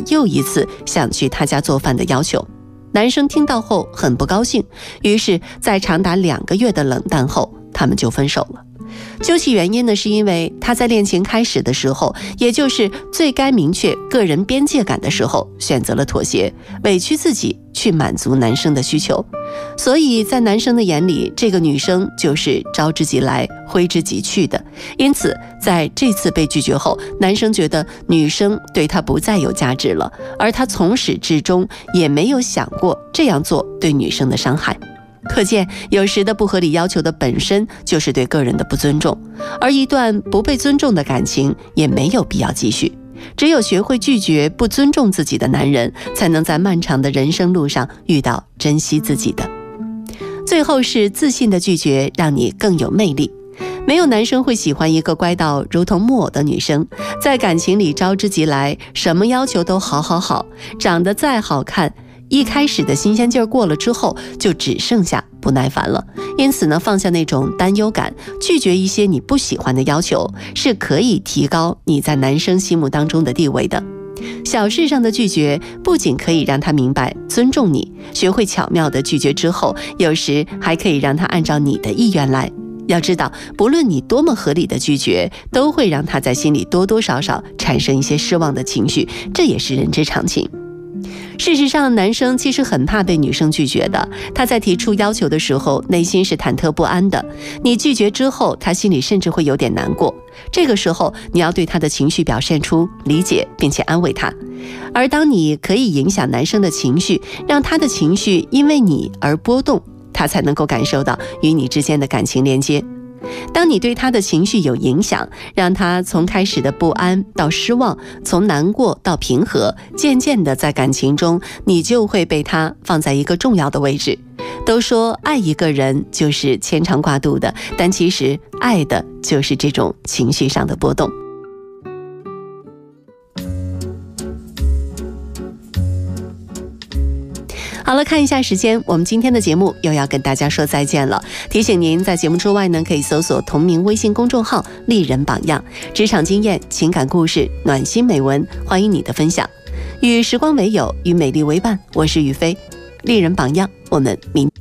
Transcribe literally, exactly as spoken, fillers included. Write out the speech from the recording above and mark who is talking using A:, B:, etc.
A: 又一次想去他家做饭的要求。男生听到后很不高兴，于是在长达两个月的冷淡后，他们就分手了。究其原因呢，是因为他在恋情开始的时候，也就是最该明确个人边界感的时候，选择了妥协，委屈自己去满足男生的需求。所以在男生的眼里，这个女生就是招之即来挥之即去的。因此在这次被拒绝后，男生觉得女生对他不再有价值了，而他从始至终也没有想过这样做对女生的伤害。可见有时的不合理要求的本身就是对个人的不尊重，而一段不被尊重的感情也没有必要继续。只有学会拒绝不尊重自己的男人，才能在漫长的人生路上遇到珍惜自己的。最后是自信的拒绝，让你更有魅力。没有男生会喜欢一个乖到如同木偶的女生，在感情里招之即来，什么要求都好好好，长得再好看，一开始的新鲜劲儿过了之后，就只剩下不耐烦了。因此呢，放下那种担忧感，拒绝一些你不喜欢的要求，是可以提高你在男生心目当中的地位的。小事上的拒绝，不仅可以让他明白尊重你，学会巧妙的拒绝之后，有时还可以让他按照你的意愿来。要知道，不论你多么合理的拒绝，都会让他在心里多多少少产生一些失望的情绪，这也是人之常情。事实上，男生其实很怕被女生拒绝的，他在提出要求的时候，内心是忐忑不安的。你拒绝之后，他心里甚至会有点难过。这个时候，你要对他的情绪表现出理解，并且安慰他。而当你可以影响男生的情绪，让他的情绪因为你而波动，他才能够感受到与你之间的感情连接。当你对他的情绪有影响，让他从开始的不安到失望，从难过到平和，渐渐的在感情中，你就会被他放在一个重要的位置。都说爱一个人就是牵肠挂肚的，但其实爱的就是这种情绪上的波动。好了，看一下时间，我们今天的节目又要跟大家说再见了。提醒您在节目之外呢，可以搜索同名微信公众号丽人榜样，职场经验、情感故事、暖心美文，欢迎你的分享。与时光为友，与美丽为伴，我是雨飞，丽人榜样，我们明